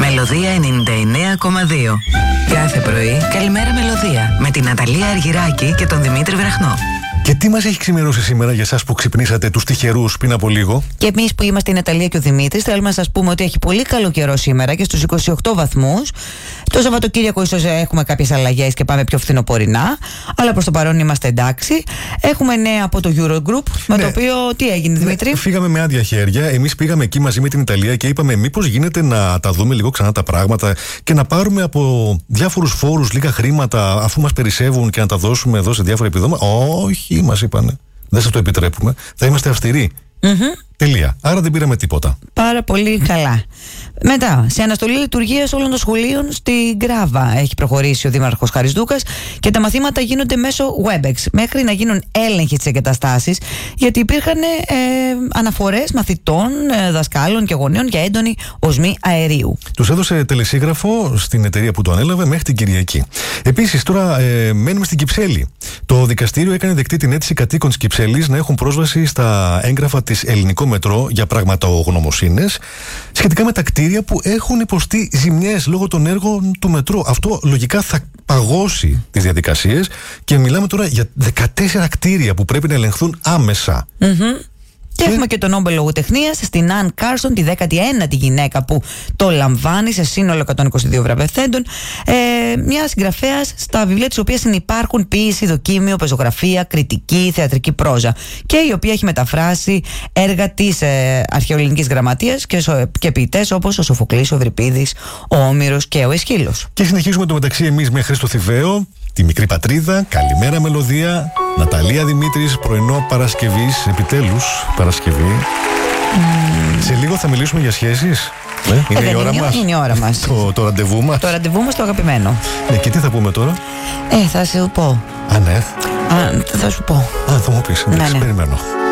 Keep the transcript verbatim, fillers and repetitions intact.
Μελωδία ενενήντα εννέα κόμμα δύο. Κάθε πρωί, καλημέρα Μελωδία. Με την Ναταλία Αργυράκη και τον Δημήτρη Βραχνό. Και τι μας έχει ξημερώσει σήμερα για εσάς που ξυπνήσατε τους τυχερούς πριν από λίγο? Και εμείς που είμαστε η Ναταλία και ο Δημήτρης, θέλουμε να σας πούμε ότι έχει πολύ καλό καιρό σήμερα και στους είκοσι οκτώ βαθμούς. Το Σαββατοκύριακο ίσως έχουμε κάποιες αλλαγές και πάμε πιο φθινοπορεινά, αλλά προς το παρόν είμαστε εντάξει. Έχουμε νέα από το Eurogroup, με ναι. το οποίο τι έγινε, Δημήτρη? Ναι, φύγαμε με άδεια χέρια. Εμείς πήγαμε εκεί μαζί με την Ιταλία και είπαμε μήπως γίνεται να τα δούμε λίγο ξανά τα πράγματα και να πάρουμε από διάφορους φόρους λίγα χρήματα αφού μας περισσεύουν και να τα δώσουμε εδώ σε διάφορα επιδόματα. Όχι, μας είπανε. Δεν σας το επιτρέπουμε. Θα είμαστε αυστηροί. Mm-hmm. Τελεία. Άρα δεν πήραμε τίποτα. Πάρα πολύ καλά. Μετά, σε αναστολή λειτουργίας όλων των σχολείων στην Γκράβα έχει προχωρήσει ο Δήμαρχος Χαρισδούκας και τα μαθήματα γίνονται μέσω Webex μέχρι να γίνουν έλεγχοι της εγκαταστάσεις, γιατί υπήρχαν ε, αναφορές μαθητών, ε, δασκάλων και γονέων για έντονη οσμή αερίου. Τους έδωσε τελεσίγραφο στην εταιρεία που το ανέλαβε μέχρι την Κυριακή. Επίσης, τώρα ε, μένουμε στην Κυψέλη. Το δικαστήριο έκανε δεκτή την αίτηση κατοίκων της Κυψέλης να έχουν πρόσβαση στα έγγραφα της Ελληνικό Μετρό για πραγματογνωμοσύνες σχετικά με τα κτίρια που έχουν υποστεί ζημιές λόγω των έργων του μετρό. Αυτό λογικά θα παγώσει τις διαδικασίες και μιλάμε τώρα για δεκατέσσερα κτίρια που πρέπει να ελεγχθούν άμεσα. Mm-hmm. Και έχουμε και τον Νόμπελ Λογοτεχνίας στην Ανν Κάρσον, τη δέκατη ένατη γυναίκα που το λαμβάνει σε σύνολο εκατόν είκοσι δύο βραβευθέντων. Ε, μια συγγραφέας στα βιβλία της οποίας συνυπάρχουν ποίηση, δοκίμιο, πεζογραφία, κριτική, θεατρική πρόζα. Και η οποία έχει μεταφράσει έργα της ε, αρχαιοελληνικής γραμματείας και, και ποιητές όπως ο Σοφοκλής, ο Ευρυπίδης, ο Όμηρος και ο Αισχύλος. Και συνεχίζουμε το μεταξύ εμείς με Χρήστο Θηβαίο, τη μικρή πατρίδα. Καλημέρα Μελωδία. Ναταλία Δημήτρης, πρωινό Παρασκευής. Επιτέλους Παρασκευή. Mm. Σε λίγο θα μιλήσουμε για σχέσεις. Ναι, είναι, ε, η ώρα είναι, μας. είναι η ώρα μας. το, το ραντεβού μας. Το ραντεβού μας το αγαπημένο. Ναι, και τι θα πούμε τώρα? Ε, θα σου πω. Α, ναι. Α, θα σου πω. Α, θα μου πεις. Εντάξει, ναι, ναι. περιμένω.